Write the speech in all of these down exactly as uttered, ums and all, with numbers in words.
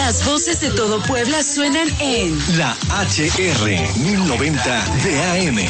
Las voces de todo Puebla suenan en la H R mil noventa de A M.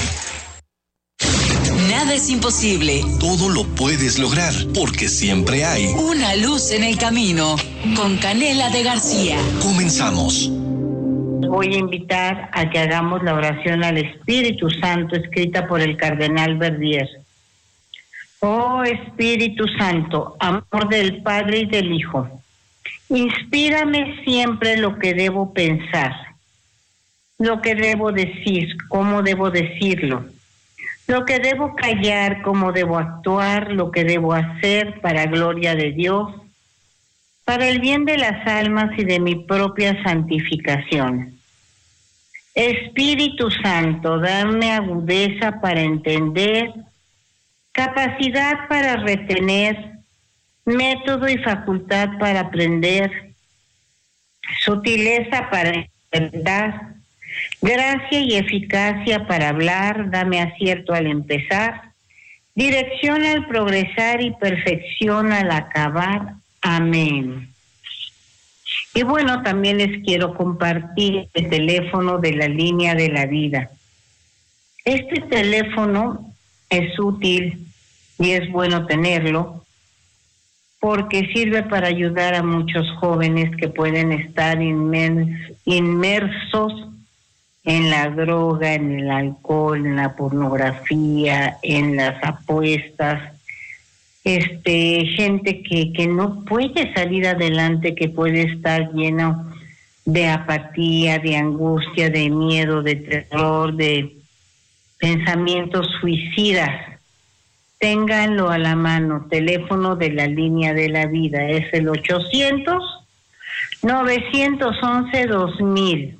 Nada es imposible. Todo lo puedes lograr, porque siempre hay una luz en el camino. Con Canela de García. Comenzamos. Voy a invitar a que hagamos la oración al Espíritu Santo escrita por el Cardenal Verdier. Oh Espíritu Santo, amor del Padre y del Hijo, inspírame siempre lo que debo pensar, lo que debo decir, cómo debo decirlo, lo que debo callar, cómo debo actuar, lo que debo hacer para gloria de Dios, para el bien de las almas y de mi propia santificación. Espíritu Santo, dame agudeza para entender, capacidad para retener, método y facultad para aprender, sutileza para entender, gracia y eficacia para hablar, dame acierto al empezar, dirección al progresar y perfección al acabar. Amén. Y bueno, también les quiero compartir el teléfono de la línea de la vida. Este teléfono es útil y es bueno tenerlo porque sirve para ayudar a muchos jóvenes que pueden estar inmers- inmersos en la droga, en el alcohol, en la pornografía, en las apuestas. Este, gente que, que no puede salir adelante, que puede estar lleno de apatía, de angustia, de miedo, de terror, de pensamientos suicidas. Ténganlo a la mano. Teléfono de la línea de la vida es el ochocientos, novecientos once, dos mil.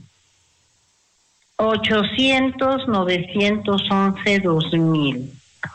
ochocientos, novecientos once, dos mil.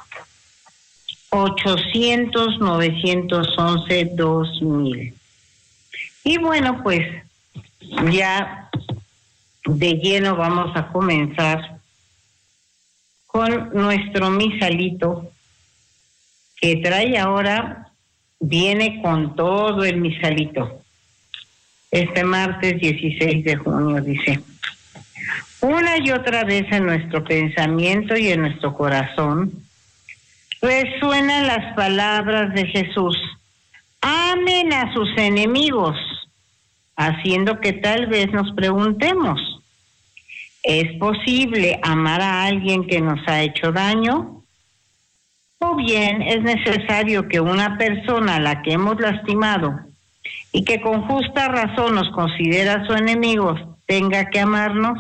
ochocientos, novecientos once, dos mil. Y bueno, pues ya de lleno vamos a comenzar con nuestro misalito, que trae ahora, viene con todo el misalito. Este martes dieciséis de junio dice: una y otra vez en nuestro pensamiento y en nuestro corazón resuenan las palabras de Jesús: amen a sus enemigos, haciendo que tal vez nos preguntemos: ¿es posible amar a alguien que nos ha hecho daño? ¿O bien es necesario que una persona a la que hemos lastimado y que con justa razón nos considera su enemigo tenga que amarnos?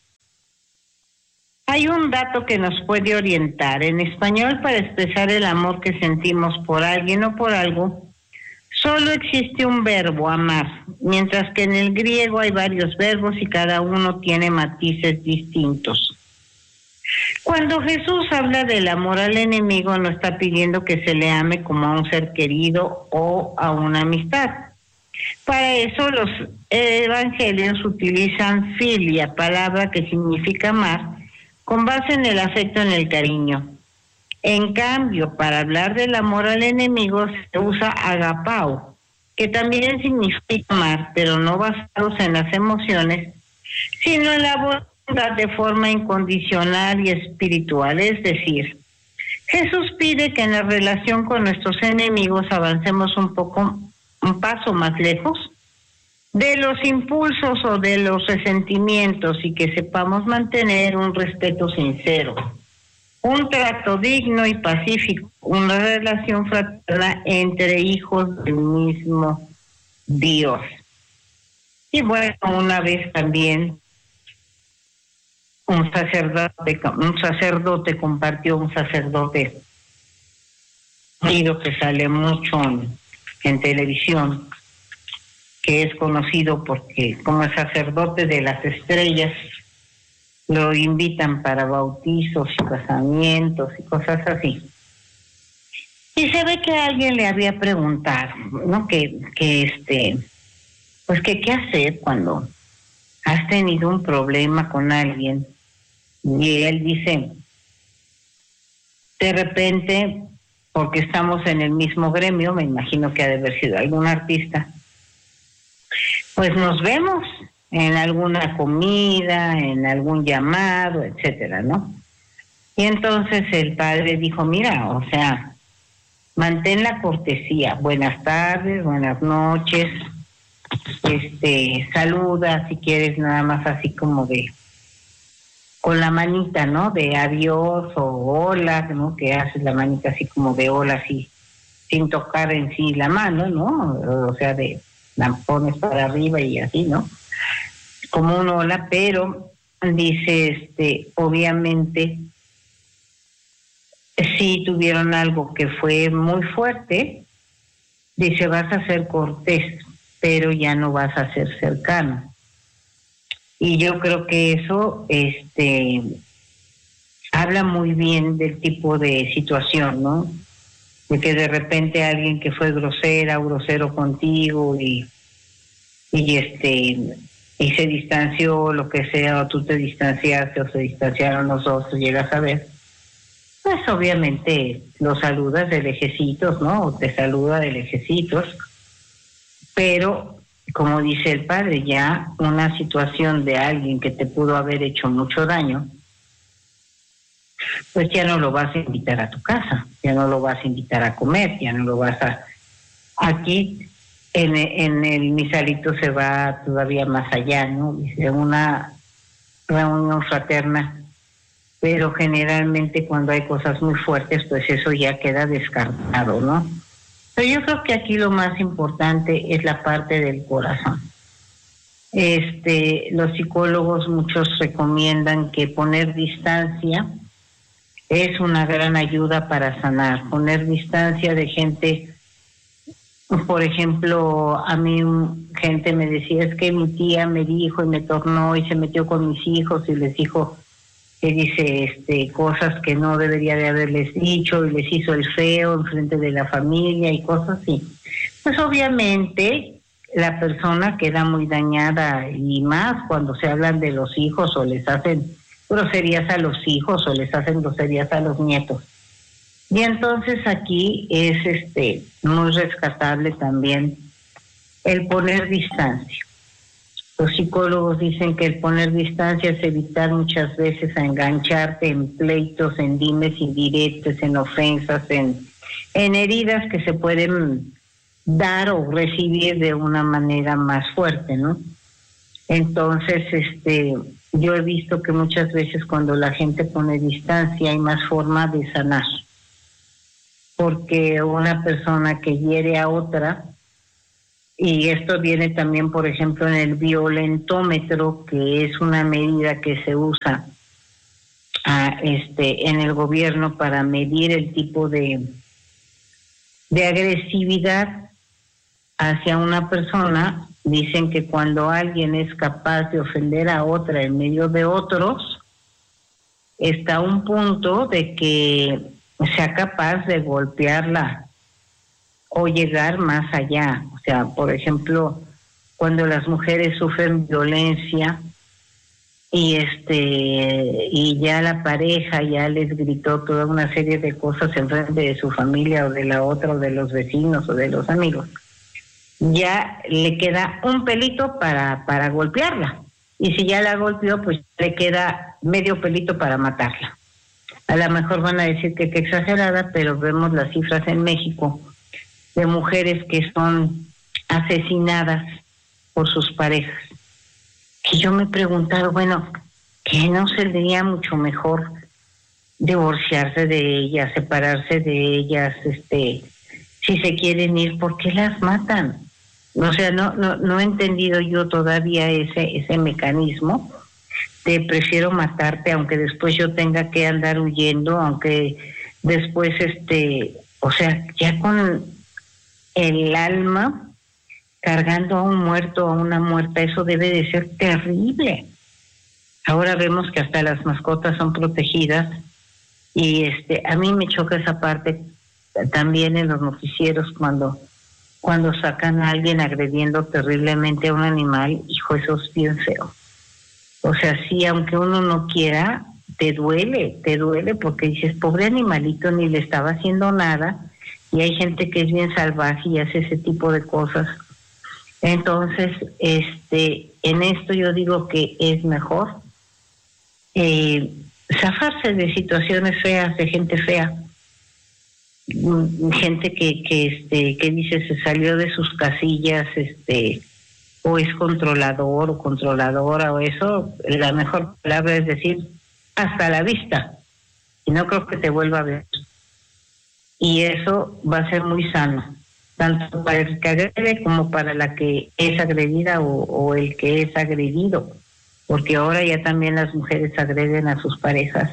Hay un dato que nos puede orientar. En español, para expresar el amor que sentimos por alguien o por algo, solo existe un verbo, amar, mientras que en el griego hay varios verbos y cada uno tiene matices distintos. Cuando Jesús habla del amor al enemigo, no está pidiendo que se le ame como a un ser querido o a una amistad. Para eso los evangelios utilizan filia, palabra que significa amar, con base en el afecto, en el cariño. En cambio, para hablar del amor al enemigo se usa agapao, que también significa amar, pero no basados en las emociones, sino en la bondad de forma incondicional y espiritual. Es decir, Jesús pide que en la relación con nuestros enemigos avancemos un poco, un paso más lejos de los impulsos o de los resentimientos y que sepamos mantener un respeto sincero, un trato digno y pacífico, una relación fraterna entre hijos del mismo Dios. Y bueno, una vez también un sacerdote, un sacerdote compartió, un sacerdote que sale mucho en, en televisión, que es conocido porque como el sacerdote de las estrellas, lo invitan para bautizos y casamientos y cosas así. Y se ve que alguien le había preguntado, ¿no? Que, que este, pues que qué hacer cuando has tenido un problema con alguien. Y él dice, de repente, porque estamos en el mismo gremio, me imagino que ha de haber sido algún artista, pues nos vemos en alguna comida, en algún llamado, etcétera, ¿no? Y entonces el padre dijo, mira, o sea, mantén la cortesía, buenas tardes, buenas noches, este, saluda si quieres, nada más así como de, con la manita, ¿no? De adiós o hola, ¿no? Que haces la manita así como de hola, así, sin tocar en sí la mano, ¿no? O sea, de la pones para arriba y así, ¿no? Como un hola, pero dice, este, obviamente, si tuvieron algo que fue muy fuerte, dice, vas a ser cortés, pero ya no vas a ser cercano. Y yo creo que eso este, habla muy bien del tipo de situación, ¿no? De que de repente alguien que fue grosera o grosero contigo y, y este y se distanció, lo que sea, o tú te distanciaste o se distanciaron los dos, llegas a ver, pues obviamente lo saludas de lejecitos, ¿no? O te saluda de lejecitos, pero como dice el padre, ya una situación de alguien que te pudo haber hecho mucho daño, pues ya no lo vas a invitar a tu casa, ya no lo vas a invitar a comer, ya no lo vas a... Aquí en, en el misalito se va todavía más allá, ¿no? Dice una reunión fraterna, pero generalmente cuando hay cosas muy fuertes, pues eso ya queda descartado, ¿no? Pero yo creo que aquí lo más importante es la parte del corazón. Este, los psicólogos muchos recomiendan que poner distancia es una gran ayuda para sanar. Poner distancia de gente, por ejemplo, a mí gente me decía, es que mi tía me dijo y me tornó y se metió con mis hijos y les dijo que dice este cosas que no debería de haberles dicho y les hizo el feo enfrente de la familia y cosas así. Pues obviamente la persona queda muy dañada, y más cuando se hablan de los hijos o les hacen groserías a los hijos o les hacen groserías a los nietos. Y entonces aquí es este muy rescatable también el poner distancia. Los psicólogos dicen que el poner distancia es evitar muchas veces a engancharte en pleitos, en dimes y diretes, en ofensas, en, en heridas que se pueden dar o recibir de una manera más fuerte, ¿no? Entonces, este, yo he visto que muchas veces cuando la gente pone distancia hay más forma de sanar, porque una persona que hiere a otra, y esto viene también, por ejemplo, en el violentómetro, que es una medida que se usa a, este, en el gobierno para medir el tipo de, de agresividad hacia una persona. Dicen que cuando alguien es capaz de ofender a otra en medio de otros, está a un punto de que sea capaz de golpearla o llegar más allá. O sea, por ejemplo, cuando las mujeres sufren violencia y este y ya la pareja ya les gritó toda una serie de cosas en frente de su familia o de la otra o de los vecinos o de los amigos, ya le queda un pelito para para golpearla, y si ya la golpeó, pues le queda medio pelito para matarla. A lo mejor van a decir que qué exagerada, pero vemos las cifras en México de mujeres que son asesinadas por sus parejas. Que yo me he preguntado, bueno, ¿que no sería mucho mejor divorciarse de ellas, separarse de ellas, este, si se quieren ir, ¿por qué las matan? O sea, no, no, no he entendido yo todavía ese, ese mecanismo de prefiero matarte aunque después yo tenga que andar huyendo, aunque después, este, o sea, ya con el alma cargando a un muerto o a una muerta, eso debe de ser terrible. Ahora vemos que hasta las mascotas son protegidas, y este a mí me choca esa parte también en los noticieros cuando cuando sacan a alguien agrediendo terriblemente a un animal. Hijo, eso es bien feo. O sea, sí, aunque uno no quiera, te duele, te duele porque dices, pobre animalito, ni le estaba haciendo nada. Y hay gente que es bien salvaje y hace ese tipo de cosas. Entonces, este, en esto yo digo que es mejor eh, zafarse de situaciones feas, de gente fea, gente que que este que dice se salió de sus casillas, este o es controlador o controladora o eso. La mejor palabra es decir hasta la vista, y no creo que te vuelva a ver, y eso va a ser muy sano tanto para el que agrede como para la que es agredida o, o el que es agredido, porque ahora ya también las mujeres agreden a sus parejas.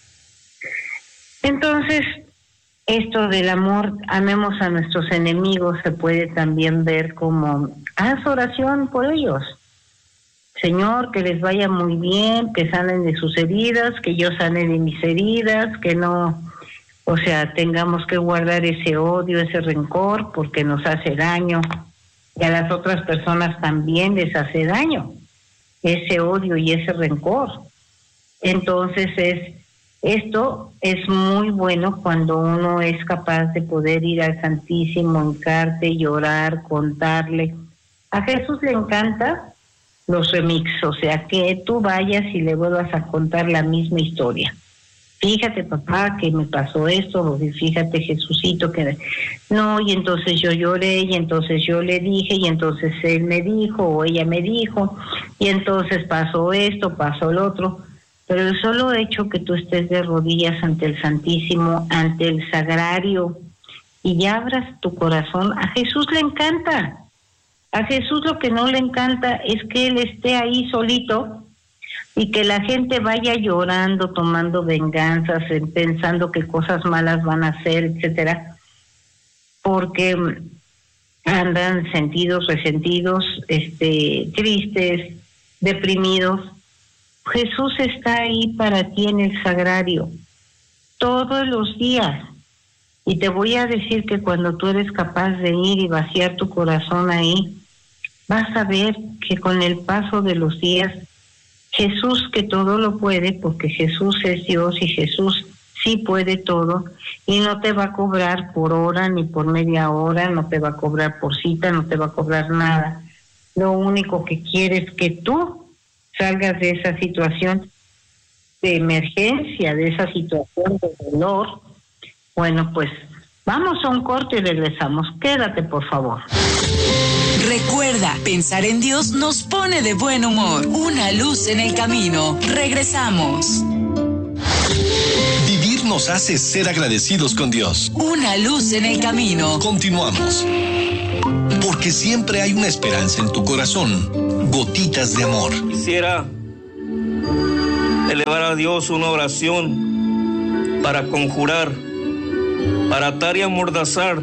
Entonces, esto del amor, amemos a nuestros enemigos, se puede también ver como, haz oración por ellos. Señor, que les vaya muy bien, que sanen de sus heridas, que yo sane de mis heridas, que no, o sea, tengamos que guardar ese odio, ese rencor, porque nos hace daño, y a las otras personas también les hace daño, ese odio y ese rencor. Entonces es... Esto es muy bueno cuando uno es capaz de poder ir al Santísimo, hincarte, llorar, contarle. A Jesús le encanta los remix, o sea, que tú vayas y le vuelvas a contar la misma historia. Fíjate, papá, que me pasó esto, o fíjate, Jesucito, que no, y entonces yo lloré, y entonces yo le dije, y entonces él me dijo, o ella me dijo, y entonces pasó esto, pasó el otro. Pero el solo hecho que tú estés de rodillas ante el Santísimo, ante el Sagrario, y ya abras tu corazón, a Jesús le encanta. A Jesús lo que no le encanta es que Él esté ahí solito y que la gente vaya llorando, tomando venganzas, pensando que cosas malas van a hacer, etcétera, porque andan sentidos, resentidos, este, tristes, deprimidos. Jesús está ahí para ti en el Sagrario todos los días, y te voy a decir que cuando tú eres capaz de ir y vaciar tu corazón ahí, vas a ver que con el paso de los días, Jesús, que todo lo puede, porque Jesús es Dios y Jesús sí puede todo, y no te va a cobrar por hora ni por media hora, no te va a cobrar por cita, no te va a cobrar nada. Lo único que quiere es que tú salgas de esa situación de emergencia, de esa situación de dolor. Bueno, pues vamos a un corte y regresamos. Quédate, por favor. Recuerda, pensar en Dios nos pone de buen humor. Una luz en el camino. Regresamos. Vivir nos hace ser agradecidos con Dios. Una luz en el camino. Continuamos. Porque siempre hay una esperanza en tu corazón. Gotitas de amor. Quisiera elevar a Dios una oración para conjurar, para atar y amordazar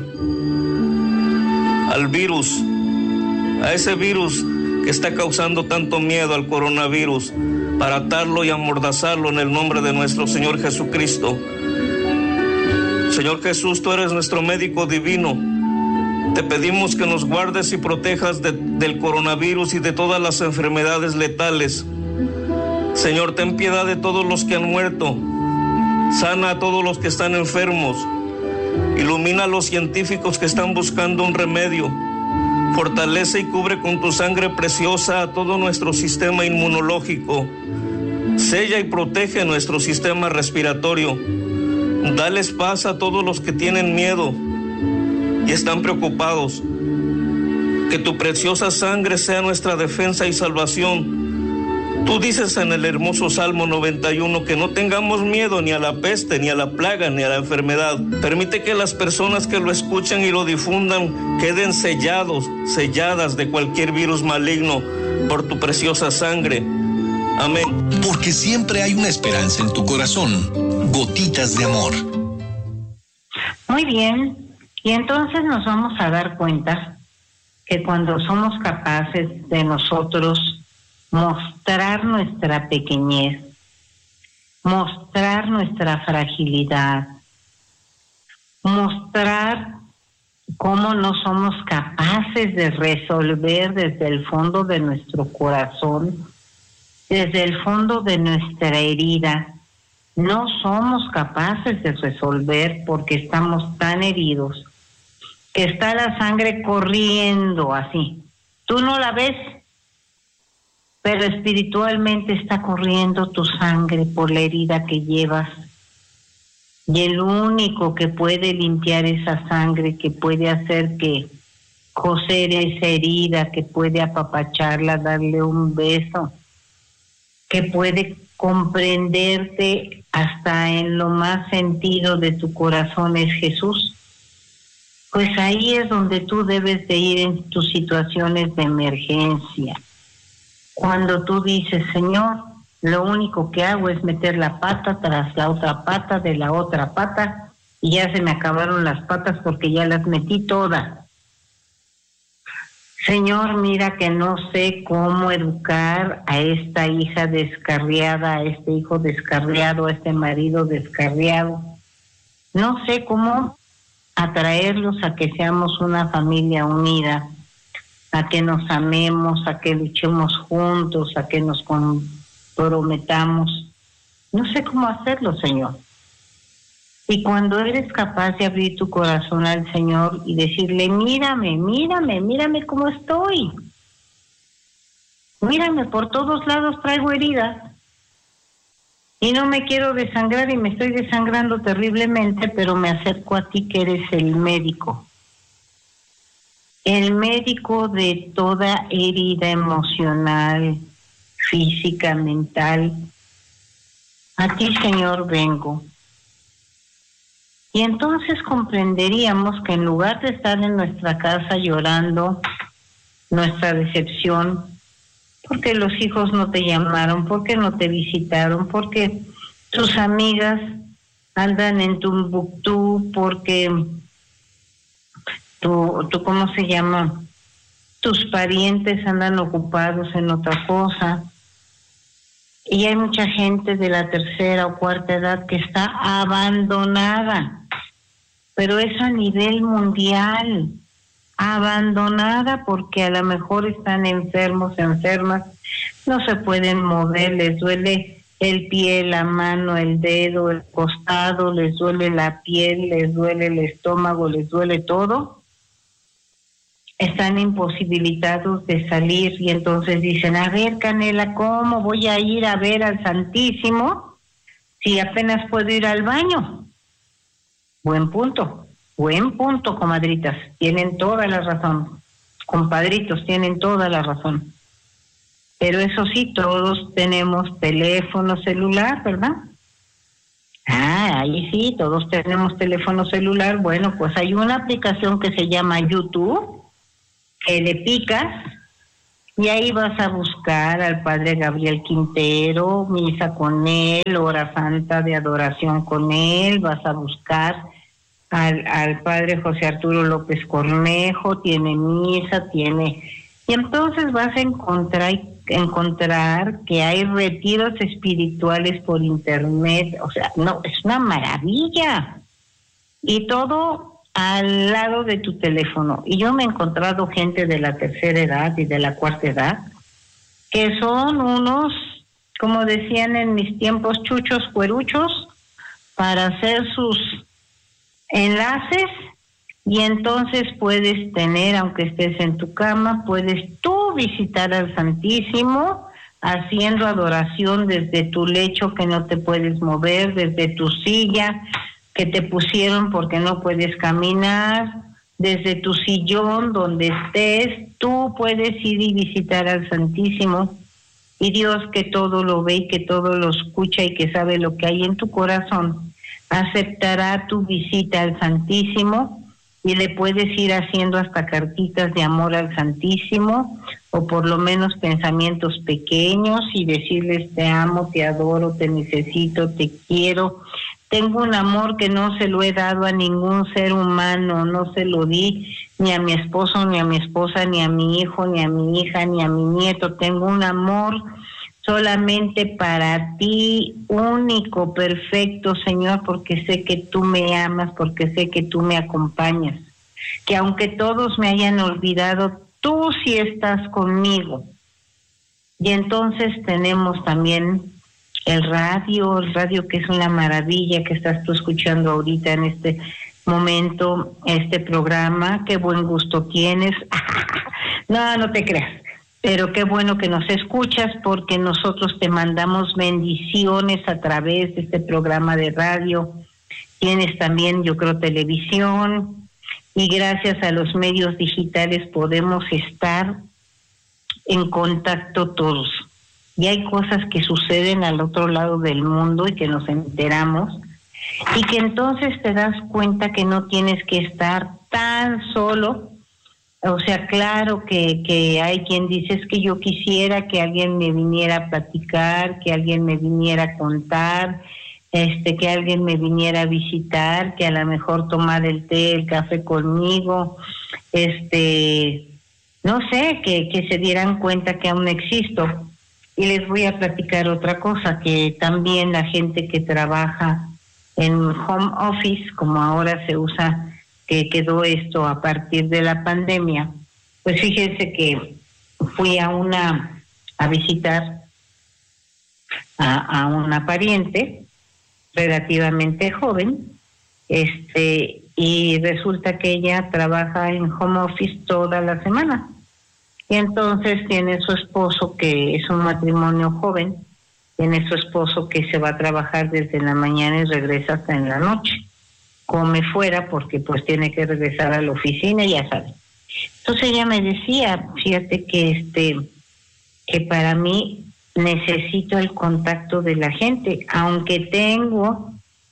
al virus, a ese virus que está causando tanto miedo, al coronavirus, para atarlo y amordazarlo en el nombre de nuestro Señor Jesucristo. Señor Jesús, tú eres nuestro médico divino. Te pedimos que nos guardes y protejas de, del coronavirus y de todas las enfermedades letales. Señor, ten piedad de todos los que han muerto. Sana a todos los que están enfermos. Ilumina a los científicos que están buscando un remedio. Fortalece y cubre con tu sangre preciosa a todo nuestro sistema inmunológico. Sella y protege nuestro sistema respiratorio. Dales paz a todos los que tienen miedo y están preocupados. Que tu preciosa sangre sea nuestra defensa y salvación. Tú dices en el hermoso Salmo noventa y uno que no tengamos miedo ni a la peste, ni a la plaga, ni a la enfermedad. Permite que las personas que lo escuchan y lo difundan queden sellados, selladas de cualquier virus maligno por tu preciosa sangre. Amén. Porque siempre hay una esperanza en tu corazón. Gotitas de amor. Muy bien. Y entonces nos vamos a dar cuenta que cuando somos capaces de nosotros mostrar nuestra pequeñez, mostrar nuestra fragilidad, mostrar cómo no somos capaces de resolver desde el fondo de nuestro corazón, desde el fondo de nuestra herida, no somos capaces de resolver porque estamos tan heridos que está la sangre corriendo así, Tú no la ves, pero espiritualmente está corriendo tu sangre por la herida que llevas. Y el único que puede limpiar esa sangre, que puede hacer que coser esa herida, que puede apapacharla, darle un beso, que puede comprenderte hasta en lo más sentido de tu corazón es Jesús. Pues ahí es donde tú debes de ir en tus situaciones de emergencia. Cuando tú dices, Señor, lo único que hago es meter la pata tras la otra pata de la otra pata y ya se me acabaron las patas porque ya las metí todas. Señor, mira que no sé cómo educar a esta hija descarriada, a este hijo descarriado, a este marido descarriado. No sé cómo atraerlos a que seamos una familia unida, a que nos amemos, a que luchemos juntos, a que nos comprometamos. No sé cómo hacerlo, Señor. Y cuando eres capaz de abrir tu corazón al Señor y decirle, mírame, mírame, mírame cómo estoy. Mírame, por todos lados traigo heridas. Y no me quiero desangrar y me estoy desangrando terriblemente, pero me acerco a ti que eres el médico. El médico de toda herida emocional, física, mental. A ti, Señor, vengo. Y entonces comprenderíamos que en lugar de estar en nuestra casa llorando nuestra decepción, porque los hijos no te llamaron, porque no te visitaron, porque tus amigas andan en Tumbuctú, porque tu, tu, ¿cómo se llama? Tus parientes andan ocupados en otra cosa. Y hay mucha gente de la tercera o cuarta edad que está abandonada, pero es a nivel mundial, abandonada porque a lo mejor están enfermos, enfermas, no se pueden mover, les duele el pie, la mano, el dedo, el costado, les duele la piel, les duele el estómago, les duele todo. Están imposibilitados de salir y entonces dicen, a ver, Canela, ¿cómo voy a ir a ver al Santísimo si apenas puedo ir al baño? Buen punto, buen punto, comadritas, tienen toda la razón, compadritos, tienen toda la razón. Pero eso sí, todos tenemos teléfono celular, ¿verdad? Ah, ahí sí, todos tenemos teléfono celular. Bueno, pues hay una aplicación que se llama YouTube, que le picas y ahí vas a buscar al Padre Gabriel Quintero, misa con él, hora santa de adoración con él, vas a buscar al, al Padre José Arturo López Cornejo, tiene misa, tiene... Y entonces vas a encontrar, encontrar que hay retiros espirituales por internet, o sea, no, es una maravilla. Y todo al lado de tu teléfono. Y yo me he encontrado gente de la tercera edad y de la cuarta edad que son unos, como decían en mis tiempos, chuchos cueruchos para hacer sus enlaces y entonces puedes tener, aunque estés en tu cama, puedes tú visitar al Santísimo haciendo adoración desde tu lecho que no te puedes mover, desde tu silla que te pusieron porque no puedes caminar, desde tu sillón donde estés, tú puedes ir y visitar al Santísimo, y Dios, que todo lo ve y que todo lo escucha y que sabe lo que hay en tu corazón, aceptará tu visita al Santísimo y le puedes ir haciendo hasta cartitas de amor al Santísimo o por lo menos pensamientos pequeños y decirles te amo, te adoro, te necesito, te quiero. Tengo un amor que no se lo he dado a ningún ser humano, no se lo di ni a mi esposo, ni a mi esposa, ni a mi hijo, ni a mi hija, ni a mi nieto. Tengo un amor solamente para ti, único, perfecto, Señor, porque sé que tú me amas, porque sé que tú me acompañas. Que aunque todos me hayan olvidado, tú sí estás conmigo. Y entonces tenemos también el radio, el radio que es una maravilla que estás tú escuchando ahorita en este momento este programa. Qué buen gusto tienes. No, no te creas, pero qué bueno que nos escuchas, porque nosotros te mandamos bendiciones a través de este programa de radio. Tienes también, yo creo, televisión, y gracias a los medios digitales podemos estar en contacto todos. Y hay cosas que suceden al otro lado del mundo y que nos enteramos, y que entonces te das cuenta que no tienes que estar tan solo. O sea, claro que, que hay quien dice, es que yo quisiera que alguien me viniera a platicar, que alguien me viniera a contar, este, que alguien me viniera a visitar, que a lo mejor tomar el té, el café conmigo, este, no sé, que, que se dieran cuenta que aún existo. Y les voy a platicar otra cosa, que también la gente que trabaja en home office, como ahora se usa, que quedó esto a partir de la pandemia, pues fíjense que fui a una a visitar a, a una pariente relativamente joven, este y resulta que ella trabaja en home office toda la semana, y entonces tiene su esposo, que es un matrimonio joven, tiene su esposo que se va a trabajar desde la mañana y regresa hasta en la noche. Come fuera porque pues tiene que regresar a la oficina, ya sabes. Entonces ella me decía, fíjate que este que para mí necesito el contacto de la gente, aunque tengo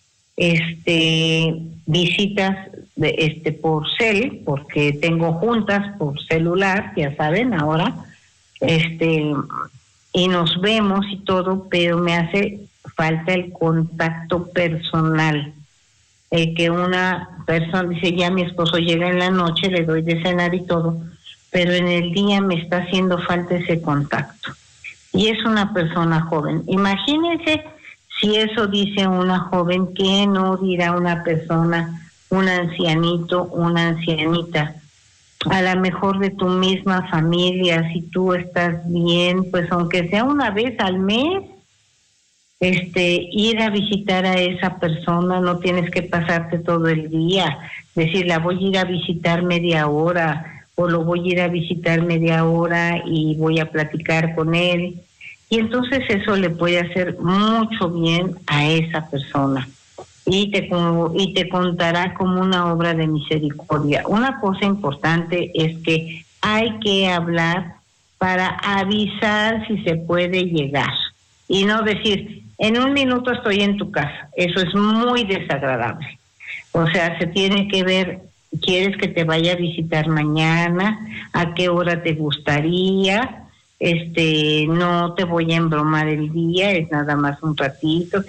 este visitas de este por cel, porque tengo juntas por celular, ya saben, ahora, este y nos vemos y todo, pero me hace falta el contacto personal. Eh, que una persona dice, ya mi esposo llega en la noche, le doy de cenar y todo, pero en el día me está haciendo falta ese contacto. Y es una persona joven. Imagínense si eso dice una joven, ¿qué no dirá una persona, un ancianito, una ancianita? A lo mejor de tu misma familia, si tú estás bien, pues aunque sea una vez al mes, Este, ir a visitar a esa persona, no tienes que pasarte todo el día, decir, la voy a ir a visitar media hora, o lo voy a ir a visitar media hora y voy a platicar con él. Y entonces eso le puede hacer mucho bien a esa persona. Y te, y te contará como una obra de misericordia. Una cosa importante es que hay que hablar para avisar si se puede llegar. Y no decir, en un minuto estoy en tu casa. Eso es muy desagradable. O sea, se tiene que ver, ¿quieres que te vaya a visitar mañana? ¿A qué hora te gustaría? Este, no te voy a embromar el día, es nada más un ratito.